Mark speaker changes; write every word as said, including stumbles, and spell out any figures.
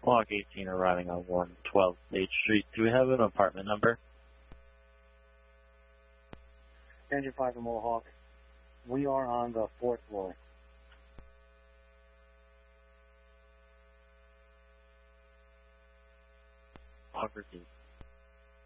Speaker 1: Block eighteen arriving on one twelve State Street. Do we have an apartment number?
Speaker 2: Engine five and Mohawk. We are on the fourth floor.
Speaker 1: Offer two.